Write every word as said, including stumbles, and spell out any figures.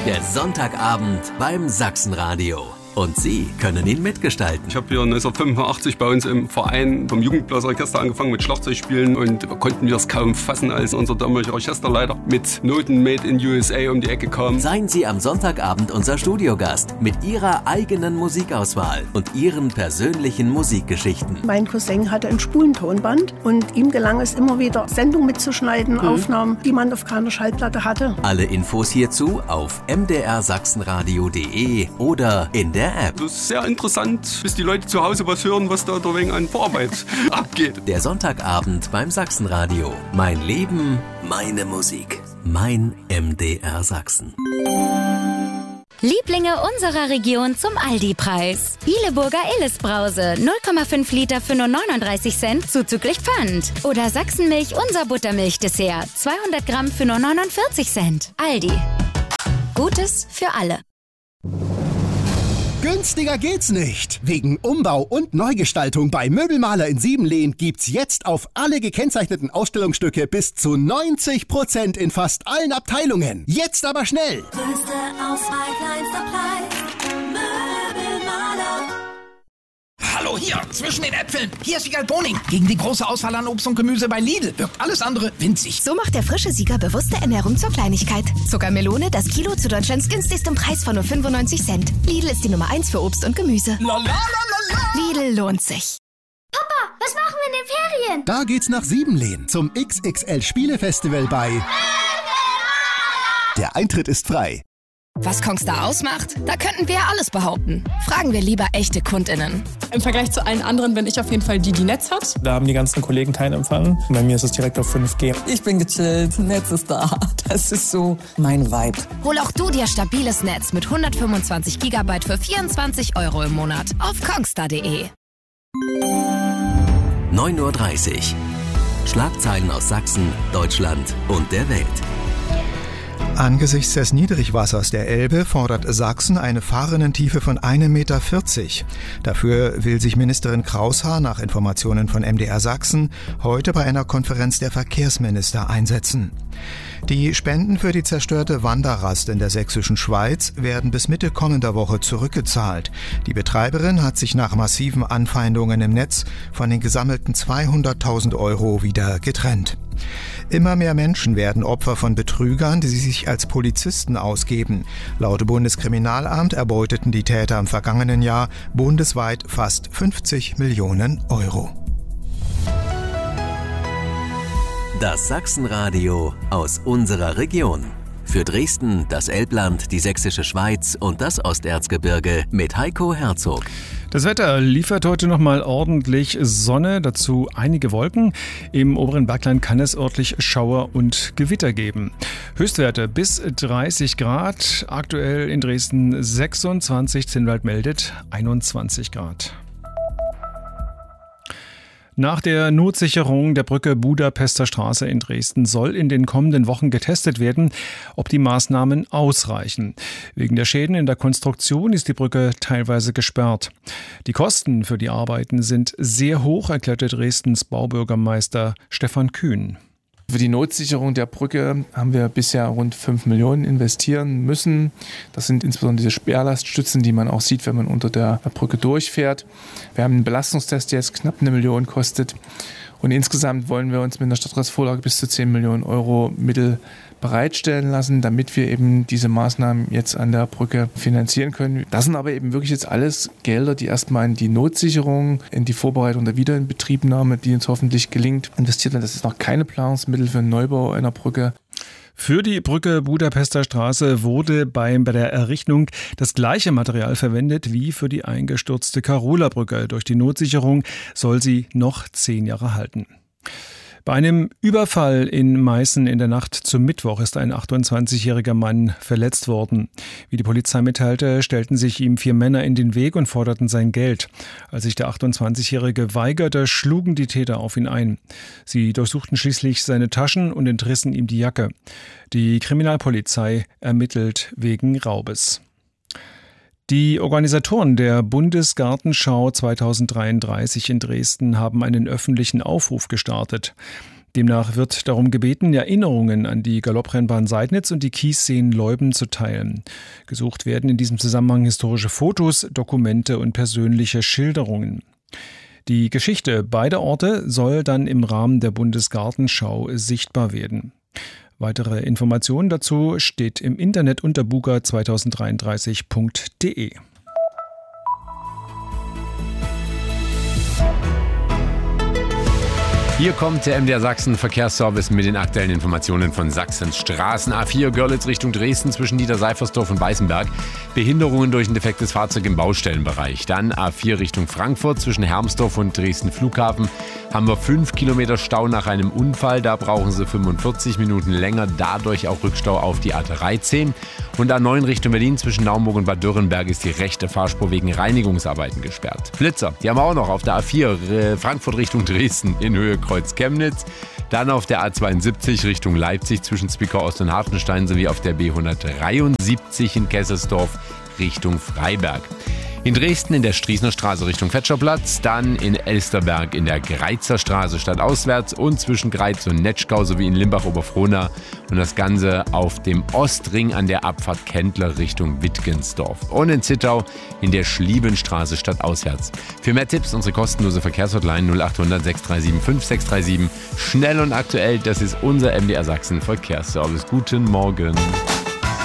Der Sonntagabend beim Sachsenradio. Und Sie können ihn mitgestalten. Ich habe hier neunzehnhundertfünfundachtzig bei uns im Verein vom Jugendblasorchester angefangen mit Schlagzeugspielen und konnten wir es kaum fassen, als unser damaliger Orchesterleiter mit Noten Made in U S A um die Ecke kam. Seien Sie am Sonntagabend unser Studiogast mit Ihrer eigenen Musikauswahl und Ihren persönlichen Musikgeschichten. Mein Cousin hatte ein Spulentonband und ihm gelang es immer wieder, Sendungen mitzuschneiden, mhm. Aufnahmen, die man auf keiner Schallplatte hatte. Alle Infos hierzu auf m d r sachsenradio punkt d e oder in der App. Das ist sehr interessant, bis die Leute zu Hause was hören, was da der wegen an Vorarbeit abgeht. Der Sonntagabend beim Sachsenradio. Mein Leben, meine Musik. Mein M D R Sachsen. Lieblinge unserer Region zum Aldi-Preis. Bieleburger Illes-Brause, null Komma fünf Liter für nur neununddreißig Cent, zuzüglich Pfand. Oder Sachsenmilch, unser Buttermilch-Dessert, zweihundert Gramm für nur neunundvierzig Cent. Aldi. Gutes für alle. Günstiger geht's nicht. Wegen Umbau und Neugestaltung bei Möbelmaler in Siebenlehn gibt's jetzt auf alle gekennzeichneten Ausstellungsstücke bis zu neunzig Prozent in fast allen Abteilungen. Jetzt aber schnell! Größte Auswahl, kleinster Preis. Möbelmaler. Hallo, hier, zwischen den Äpfeln. Hier ist Wiegald Boning. Gegen die große Auswahl an Obst und Gemüse bei Lidl wirkt alles andere winzig. So macht der frische Sieger bewusste Ernährung zur Kleinigkeit. Zuckermelone, das Kilo zu Deutschlands günstigstem Preis von nur fünfundneunzig Cent. Lidl ist die Nummer eins für Obst und Gemüse. La, la, la, la, la. Lidl lohnt sich. Papa, was machen wir in den Ferien? Da geht's nach Siebenlehn zum X X L Spielefestival bei... Der Eintritt ist frei. Was Kongstar ausmacht, da könnten wir alles behaupten. Fragen wir lieber echte KundInnen. Im Vergleich zu allen anderen bin ich auf jeden Fall die, die Netz hat. Da haben die ganzen Kollegen keinen Empfang. Bei mir ist es direkt auf fünf G. Ich bin gechillt, Netz ist da. Das ist so mein Vibe. Hol auch du dir stabiles Netz mit hundertfünfundzwanzig Gigabyte für vierundzwanzig Euro im Monat auf kongstar punkt de. neun Uhr dreißig. Schlagzeilen aus Sachsen, Deutschland und der Welt. Angesichts des Niedrigwassers der Elbe fordert Sachsen eine Fahrrinnentiefe von einem Meter vierzig. Dafür will sich Ministerin Kraushaar nach Informationen von M D R Sachsen heute bei einer Konferenz der Verkehrsminister einsetzen. Die Spenden für die zerstörte Wanderrast in der sächsischen Schweiz werden bis Mitte kommender Woche zurückgezahlt. Die Betreiberin hat sich nach massiven Anfeindungen im Netz von den gesammelten zweihunderttausend Euro wieder getrennt. Immer mehr Menschen werden Opfer von Betrügern, die sich als Polizisten ausgeben. Laut Bundeskriminalamt erbeuteten die Täter im vergangenen Jahr bundesweit fast fünfzig Millionen Euro. Das Sachsenradio aus unserer Region. Für Dresden, das Elbland, die Sächsische Schweiz und das Osterzgebirge mit Heiko Herzog. Das Wetter liefert heute nochmal ordentlich Sonne, dazu einige Wolken. Im oberen Bergland kann es örtlich Schauer und Gewitter geben. Höchstwerte bis dreißig Grad, aktuell in Dresden sechsundzwanzig, Zinnwald meldet einundzwanzig Grad. Nach der Notsicherung der Brücke Budapester Straße in Dresden soll in den kommenden Wochen getestet werden, ob die Maßnahmen ausreichen. Wegen der Schäden in der Konstruktion ist die Brücke teilweise gesperrt. Die Kosten für die Arbeiten sind sehr hoch, erklärte Dresdens Baubürgermeister Stefan Kühn. Für die Notsicherung der Brücke haben wir bisher rund fünf Millionen investieren müssen. Das sind insbesondere diese Sperrlaststützen, die man auch sieht, wenn man unter der Brücke durchfährt. Wir haben einen Belastungstest, der jetzt knapp eine Million kostet. Und insgesamt wollen wir uns mit einer Stadtratsvorlage bis zu zehn Millionen Euro Mittel bereitstellen lassen, damit wir eben diese Maßnahmen jetzt an der Brücke finanzieren können. Das sind aber eben wirklich jetzt alles Gelder, die erstmal in die Notsicherung, in die Vorbereitung der Wiederinbetriebnahme, die uns hoffentlich gelingt, investiert werden. Das ist noch keine Planungsmittel für den Neubau einer Brücke. Für die Brücke Budapester Straße wurde bei der Errichtung das gleiche Material verwendet wie für die eingestürzte Karola-Brücke. Durch die Notsicherung soll sie noch zehn Jahre halten. Bei einem Überfall in Meißen in der Nacht zum Mittwoch ist ein achtundzwanzigjähriger Mann verletzt worden. Wie die Polizei mitteilte, stellten sich ihm vier Männer in den Weg und forderten sein Geld. Als sich der achtundzwanzigjährige weigerte, schlugen die Täter auf ihn ein. Sie durchsuchten schließlich seine Taschen und entrissen ihm die Jacke. Die Kriminalpolizei ermittelt wegen Raubes. Die Organisatoren der Bundesgartenschau zweitausenddreiunddreißig in Dresden haben einen öffentlichen Aufruf gestartet. Demnach wird darum gebeten, Erinnerungen an die Galopprennbahn Seidnitz und die Kiesseen Leuben zu teilen. Gesucht werden in diesem Zusammenhang historische Fotos, Dokumente und persönliche Schilderungen. Die Geschichte beider Orte soll dann im Rahmen der Bundesgartenschau sichtbar werden. Weitere Informationen dazu steht im Internet unter buga zweitausenddreiunddreißig punkt de. Hier kommt der M D R Sachsen Verkehrsservice mit den aktuellen Informationen von Sachsens Straßen. A vier Görlitz Richtung Dresden zwischen Niederseifersdorf und Weißenberg. Behinderungen durch ein defektes Fahrzeug im Baustellenbereich. Dann A vier Richtung Frankfurt zwischen Hermsdorf und Dresden Flughafen. Haben wir fünf Kilometer Stau nach einem Unfall. Da brauchen Sie fünfundvierzig Minuten länger. Dadurch auch Rückstau auf die A dreizehn. Und A neun Richtung Berlin zwischen Naumburg und Bad Dürrenberg ist die rechte Fahrspur wegen Reinigungsarbeiten gesperrt. Blitzer, die haben wir auch noch auf der A vier äh, Frankfurt Richtung Dresden in Höhe Kreuz-Chemnitz. Dann auf der A zweiundsiebzig Richtung Leipzig zwischen Zwickau Ost und Hartenstein sowie auf der B hundertdreiundsiebzig in Kesselsdorf Richtung Freiberg. In Dresden in der Striesner Straße Richtung Fetscherplatz, dann in Elsterberg in der Greizer Straße stadtauswärts und zwischen Greiz und Netschkau sowie in Limbach-Oberfrohna und das Ganze auf dem Ostring an der Abfahrt Kendler Richtung Wittgensdorf und in Zittau in der Schliebenstraße stadtauswärts. Für mehr Tipps unsere kostenlose Verkehrshotline null acht hundert sechs drei sieben fünf sechs drei sieben. Schnell und aktuell, das ist unser M D R Sachsen Verkehrsservice. Guten Morgen.